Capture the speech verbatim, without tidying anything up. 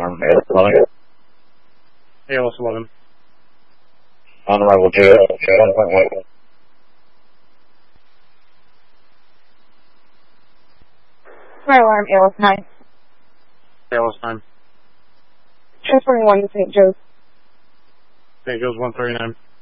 alarm, A L S eleven. A L S eleven. On arrival to one point one. Fire alarm, A L S nine. A L S nine. Transferring one to Saint Joe's. Saint Joe's one thirty-nine.